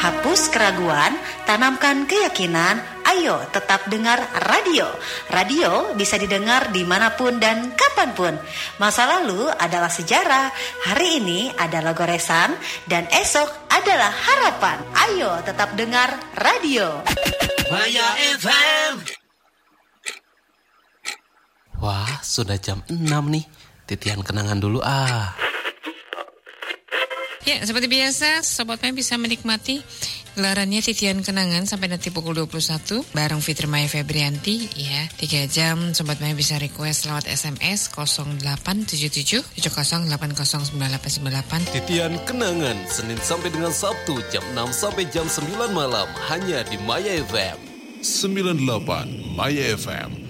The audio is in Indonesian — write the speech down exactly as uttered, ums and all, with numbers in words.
Hapus keraguan, tanamkan keyakinan. Ayo tetap dengar radio. Radio bisa didengar dimanapun dan kapanpun. Masa lalu adalah sejarah, hari ini adalah goresan, dan esok adalah harapan. Ayo tetap dengar radio. Maya F M. Wah, sudah jam enam nih. Titian kenangan dulu ah. Ya, seperti biasa, Sobat Maya bisa menikmati gelarannya Titian Kenangan sampai nanti pukul dua puluh satu bareng Fitri Maya Febrianti ya. tiga jam Sobat Maya bisa request lewat S M S nol delapan tujuh tujuh tujuh nol delapan nol sembilan delapan sembilan delapan. Titian Kenangan Senin sampai dengan Sabtu jam enam sampai jam sembilan malam hanya di Maya F M. sembilan puluh delapan Maya F M.